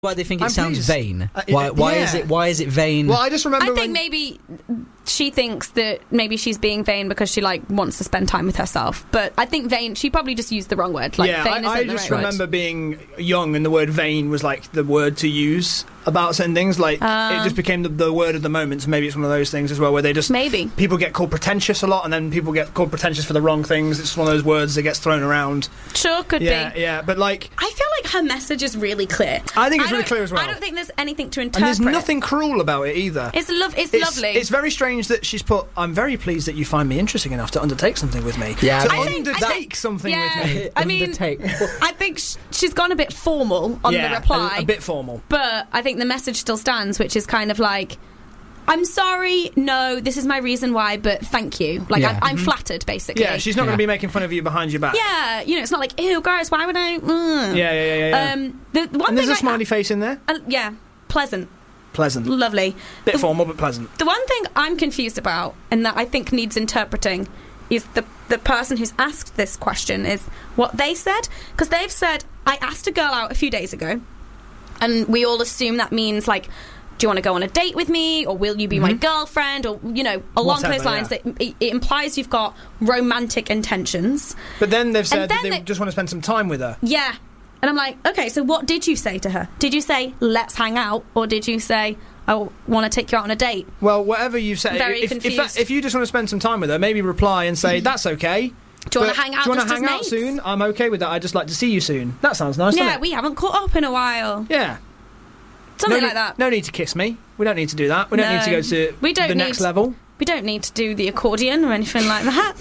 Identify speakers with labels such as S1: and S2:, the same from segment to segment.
S1: Why they think it
S2: I'm
S1: sounds
S2: pleased.
S1: vain? Why is it vain?
S2: Well, I just remember
S3: I think maybe she thinks that maybe she's being vain because she wants to spend time with herself. But I think vain, she probably just used the wrong word. Vain isn't
S2: I
S3: the
S2: just
S3: right
S2: remember
S3: word.
S2: being young and the word vain was like the word to use about certain things. Like it just became the word of the moment. So maybe it's one of those things as well where they just people get called pretentious a lot, and then people get called pretentious for the wrong things. It's one of those words that gets thrown around.
S3: Sure, could be.
S2: Yeah, but like
S3: I feel like her message is really clear.
S2: I think it's really clear as well.
S3: I don't think there's anything to interpret.
S2: And there's nothing cruel about it either.
S3: It's lovely.
S2: It's very strange that she's put, I'm very pleased that you find me interesting enough to undertake something with me.
S1: Yeah,
S2: to
S1: I
S2: undertake something with me.
S3: I mean, I think she's gone a bit formal on the reply.
S2: A bit formal.
S3: But I think the message still stands, which is kind of like, I'm sorry, no, this is my reason why, but thank you. Like, I'm flattered, basically.
S2: Yeah, she's not going to be making fun of you behind your back.
S3: Yeah, it's not like, ew, gross, why would I...
S2: Yeah.
S3: The one
S2: and there's
S3: thing
S2: a smiley face in there?
S3: Yeah, pleasant.
S2: Lovely. Bit formal, but pleasant.
S3: The one thing I'm confused about, and that I think needs interpreting, is the person who's asked this question is what they said. Because they've said, I asked a girl out a few days ago, and we all assume that means, like, do you want to go on a date with me, or will you be my girlfriend, or, along those lines. That it implies you've got romantic intentions.
S2: But then they've said that they just want to spend some time with her.
S3: Yeah. And I'm like, okay, so what did you say to her? Did you say, let's hang out? Or did you say, I want to take you out on a date?
S2: Well, whatever you say.
S3: Very confused.
S2: If you just want to spend some time with her, maybe reply and say, that's okay.
S3: Do you want to hang out?
S2: Do you want to hang out soon? I'm okay with that. I'd just like to see you soon. That sounds nice, doesn't it?
S3: Yeah, we haven't caught up in a while.
S2: Yeah.
S3: Something like that.
S2: No need to kiss me. We don't need to do that. We don't need to go to the next level.
S3: We don't need to do the accordion or anything like that.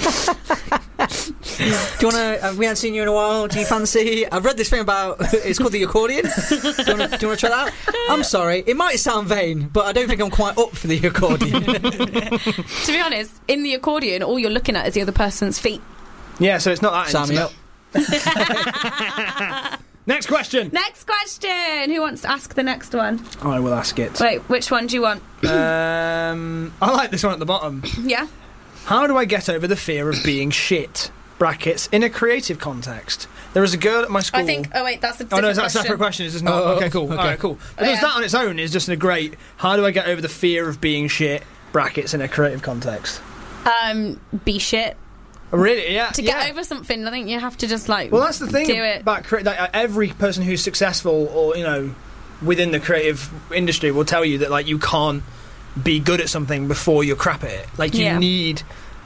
S1: Do you want to... we haven't seen you in a while. Do you fancy... I've read this thing about... It's called the accordion. Do you want to try that? I'm sorry. It might sound vain, but I don't think I'm quite up for the accordion.
S3: To be honest, in the accordion, all you're looking at is the other person's feet.
S2: Yeah, so it's not that
S1: Sign me up.
S2: Next question.
S3: Who wants to ask the next one?
S2: I will ask it.
S3: Wait, which one do you want?
S2: I like this one at the bottom.
S3: Yeah.
S2: How do I get over the fear of being shit? Brackets in a creative context. There is a girl at my school.
S3: I think. Oh wait, that's a different question.
S2: Oh no, is that a separate question? Is this not? Okay, cool.
S1: Okay.
S2: All right, cool. Because that on its own is just a great. How do I get over the fear of being shit? Brackets in a creative context.
S3: Be shit.
S2: Really? Yeah.
S3: To get over something, I think you have to just
S2: Well, that's the thing
S3: do it.
S2: about every person who's successful or within the creative industry will tell you that like you can't be good at something before you're crap at it. Like you need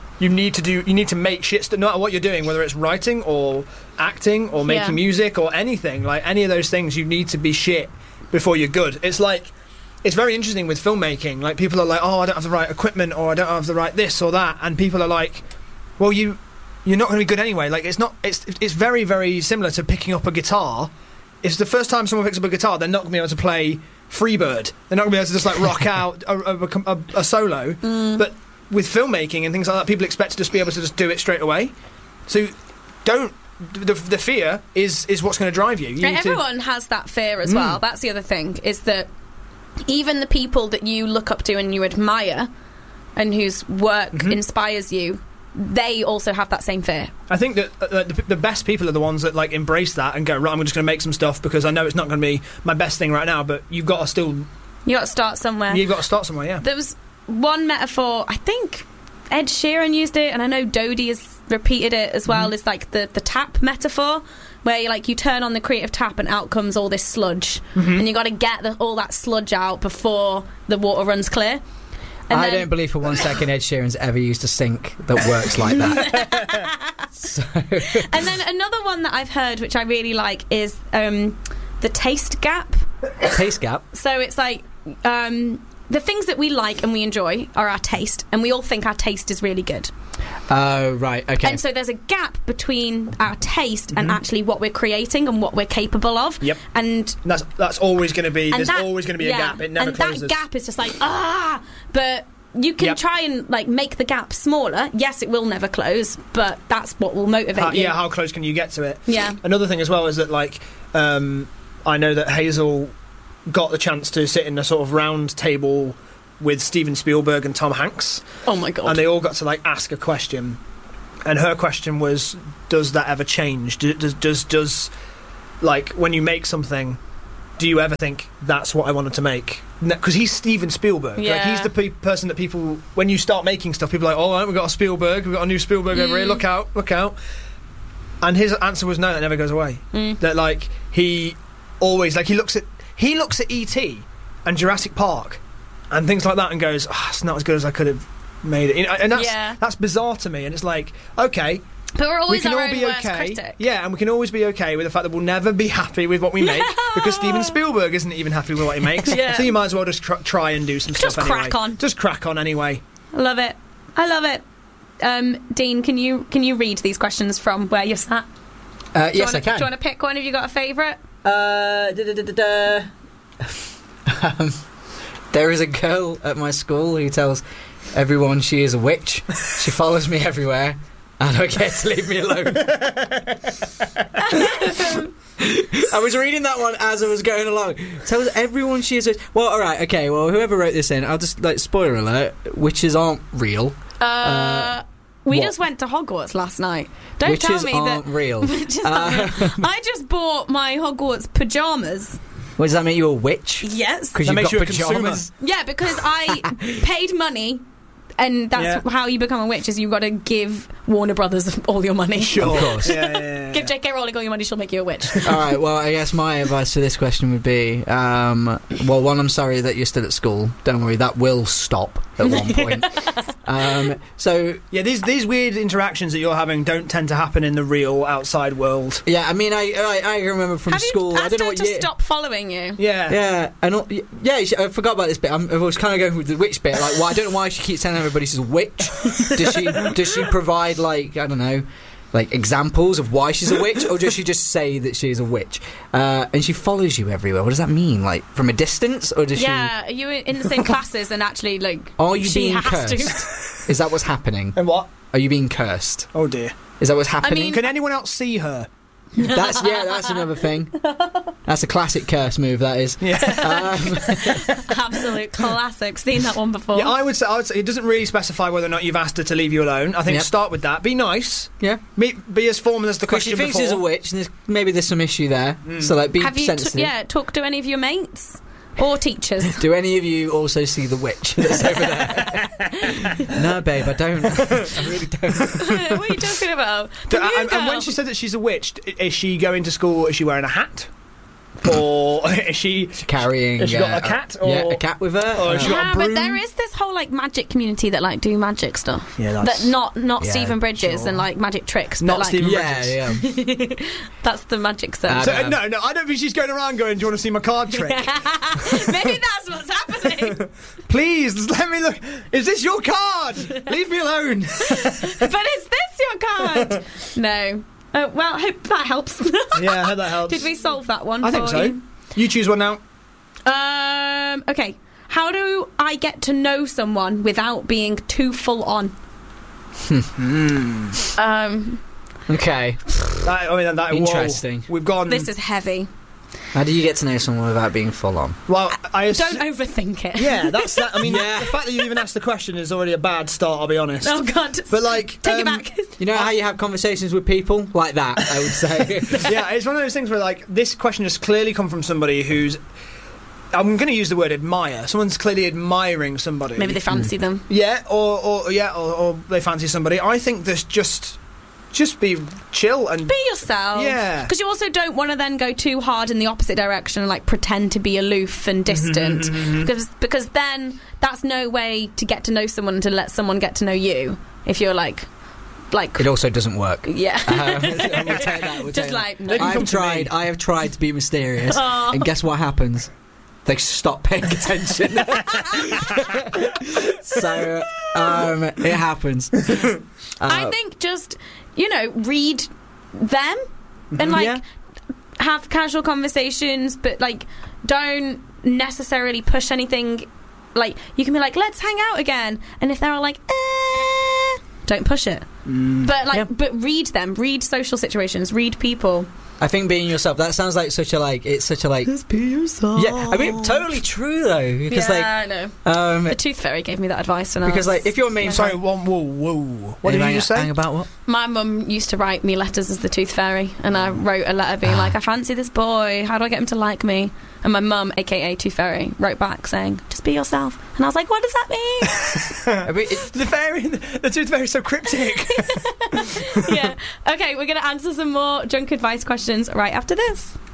S2: to make shit. No matter what you're doing, whether it's writing or acting or making music or anything, like any of those things, you need to be shit before you're good. It's very interesting with filmmaking. Like people are like, oh, I don't have the right equipment, or I don't have the right this or that, and people are like, well, you're not going to be good anyway. Like it's very, very similar to picking up a guitar. It's the first time someone picks up a guitar, they're not going to be able to play Freebird. They're not going to be able to just like rock out a solo. But with filmmaking and things like that, people expect to just be able to just do it straight away. So the fear is what's going to drive you.
S3: Everyone has that fear as well. That's the other thing, is that even the people that you look up to and you admire and whose work inspires you, they also have that same fear.
S2: I think that the best people are the ones that like embrace that and go, right, I'm just going to make some stuff because I know it's not going to be my best thing right now, but you've got to start somewhere. You've got to start somewhere. Yeah.
S3: There was one metaphor, I think Ed Sheeran used it, and I know Dodie has repeated it as well. It's like the tap metaphor, where you turn on the creative tap and out comes all this sludge, and you got to get all that sludge out before the water runs clear. And
S1: I don't believe for one second Ed Sheeran's ever used a sink that works like that.
S3: And then another one that I've heard, which I really like, is the taste gap.
S1: Taste gap?
S3: So it's like the things that we like and we enjoy are our taste, and we all think our taste is really good.
S1: Oh, right, okay.
S3: And so there's a gap between our taste and actually what we're creating and what we're capable of.
S2: Yep.
S3: And
S2: that's always going to be. There's always going to be a gap. It never closes.
S3: And that gap is just like but you can try and make the gap smaller. Yes, it will never close, but that's what will motivate you.
S2: Yeah, how close can you get to it?
S3: Yeah.
S2: Another thing as well is that I know that Hazel got the chance to sit in a sort of round table with Steven Spielberg and Tom Hanks.
S3: Oh my god.
S2: And they all got to ask a question, and her question was, does that ever change? Does when you make something, do you ever think that's what I wanted to make? Because he's Steven Spielberg. Like, he's the person that people, when you start making stuff, people are like, oh, right, we've got a Spielberg, we've got a new Spielberg over here, look out. And his answer was no, it never goes away. That, like, he always, like, he looks at E.T. and Jurassic Park and things like that and goes, it's not as good as I could have made it. You know, and that's bizarre to me. And it's like, okay,
S3: but we're always
S2: we can
S3: our
S2: all
S3: own
S2: be
S3: worst
S2: okay.
S3: critic.
S2: Yeah, and we can always be okay with the fact that we'll never be happy with what we make because Steven Spielberg isn't even happy with what he makes. So you might as well just try and do some stuff anyway. Just crack on anyway.
S3: I love it. Dean, can you read these questions from where you're sat?
S1: Yes, I can.
S3: Do you want to pick one? Have you got a favourite?
S1: There is a girl at my school who tells everyone she is a witch. She follows me everywhere and I get to leave me alone. I was reading that one as I was going along. Tells everyone she is a... Well, alright, okay, well, whoever wrote this in, I'll just, like, spoiler alert, witches aren't real.
S3: We just went to Hogwarts last night. Don't
S1: witches
S3: tell me
S1: aren't
S3: that
S1: real.
S3: I just bought my Hogwarts pyjamas.
S1: What, does that make you a witch?
S3: Yes.
S1: Because you've got pyjamas?
S3: Yeah, because I paid money, and that's how you become a witch, is you've got to give Warner Brothers all your money.
S2: Sure.
S1: Of course.
S3: Give J.K. Rowling all your money, she'll make you a witch.
S1: Alright, well, I guess my advice to this question would be, well, one, I'm sorry that you're still at school. Don't worry, that will stop at one point. So...
S2: Yeah, these weird interactions that you're having don't tend to happen in the real outside world.
S1: Yeah, I mean, I remember from school...
S3: Have you asked
S1: I don't know
S3: her
S1: what
S3: to
S1: year...
S3: stop following you?
S2: Yeah.
S1: Yeah, and I forgot about this bit. I was kind of going with the witch bit. Like, well, I don't know why she keeps telling everybody she's a witch. Does she provide, like, I don't know, like examples of why she's a witch, or does she just say that she's a witch? And she follows you everywhere. What does that mean? Like, from a distance, or does she?
S3: Yeah, are you in the same classes and actually, like,
S1: are you
S3: she
S1: being
S3: has
S1: cursed? Is that what's happening?
S2: And what?
S1: Are you being cursed?
S2: Oh dear.
S1: Is that what's happening?
S3: I mean,
S2: can anyone else see her?
S1: That's another thing. That's a classic curse move, that is.
S2: Yeah.
S3: Absolute classic. Seen that one before.
S2: Yeah, I would say it doesn't really specify whether or not you've asked her to leave you alone. I think start with that. Be nice.
S1: Yeah.
S2: Be as formal as the question
S1: before. She thinks
S2: before.
S1: she's a witch, and maybe there's some issue there. So, like, be sensitive.
S3: Talk to any of your mates or teachers.
S1: Do any of you also see the witch that's over there? No, babe, I don't. I really don't.
S3: What are you talking about?
S2: And when she said that she's a witch, is she going to school? Is she wearing a hat? Or is she
S1: carrying?
S2: Has she got a cat? Or,
S1: a cat with her.
S2: Or has she got a broom?
S3: But there is this whole, like, magic community that, like, do magic stuff.
S2: Yeah, that's
S3: not Stephen Bridges and, like, magic tricks.
S2: Not
S3: but, like,
S2: Stephen Bridges.
S3: Yeah. That's the magic stuff.
S2: No, I don't think she's going around going, "Do you want to see my card trick?"
S3: Maybe that's what's happening.
S2: Please let me look. Is this your card? Leave me alone.
S3: But is this your card? No. Well, I hope that helps.
S2: Yeah, I hope that helps.
S3: Did we solve that one?
S2: I think so. You choose one now.
S3: Okay. How do I get to know someone without being too full on?
S1: Okay.
S2: That
S1: interesting.
S2: We've gone.
S3: This is heavy.
S1: How do you get to know someone without being full on?
S2: Well,
S3: don't overthink it.
S2: Yeah, that's that. I mean, the fact that you even asked the question is already a bad start. I'll be honest.
S3: Oh God!
S2: But like,
S3: take it back.
S1: You know how you have conversations with people like that? I would say.
S2: Yeah, it's one of those things where, like, this question has clearly come from somebody who's. I'm going to use the word admire. Someone's clearly admiring somebody.
S3: Maybe they fancy them.
S2: Yeah, or they fancy somebody. I think there's just be chill and
S3: be yourself.
S2: Yeah,
S3: because you also don't want to then go too hard in the opposite direction and, like, pretend to be aloof and distant. Because then that's no way to get to know someone and to let someone get to know you. If you're like
S1: it also doesn't work.
S3: Yeah.
S1: We'll take that.
S3: Just like no.
S1: I have tried to be mysterious, and guess what happens? They stop paying attention. So it happens.
S3: I think just, read them and, like, have casual conversations, but, like, don't necessarily push anything. Like, you can be like, let's hang out again, and if they're all like, don't push it. But, like, but read them, read social situations, read people.
S1: I think being yourself, that sounds like such a, like, it's such a, like,
S3: just be yourself.
S1: Yeah, I mean, totally true though, because
S3: I know. The Tooth Fairy gave me that advice when
S1: because, like, if your main
S2: sorry, whoa, what did you just say?
S1: About what?
S3: My mum used to write me letters as the Tooth Fairy, and I wrote a letter being like, I fancy this boy, how do I get him to like me? And my mum, aka Tooth Fairy, wrote back saying, just be yourself. And I was like, what does that mean?
S2: The Tooth Fairy is so cryptic.
S3: Yeah. Okay, we're going to answer some more junk advice questions right after this.